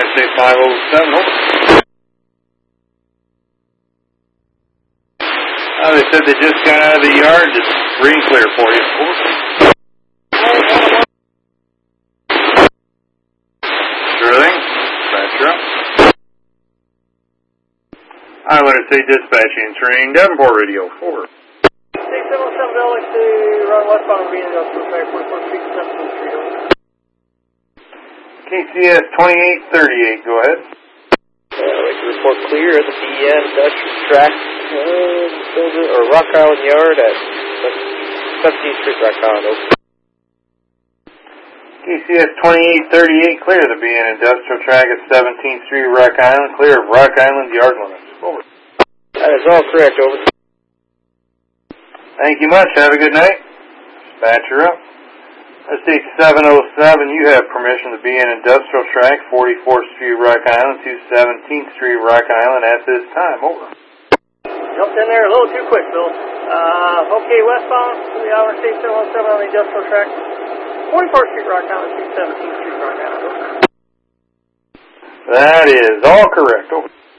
Interstate 507, over. They said they just got out of the yard, just free and clear for you, over. Sure thing. Dispatcher up. I want to say dispatching train, Davenport Radio, over. 677 Village to run westbound being industrial track 44th Street, 17th Street, over. KCS 2838, go ahead. Report clear at the BN industrial track, Rock Island Yard at 17th Street, Rock Island, over. KCS 2838, clear the BN industrial track at 17th Street, Rock Island, clear of Rock Island yard limits, over. That is all correct, over. Thank you much. Have a good night. Dispatcher up. State 707, you have permission to be in industrial track, 44th Street, Rock Island, to 17th Street, Rock Island at this time. Over. Jumped in there a little too quick, Bill. Okay, westbound, 3 hour State 707 on the industrial track, 44th Street, Rock Island, to 17th Street, Rock Island. Over. That is all correct. Over.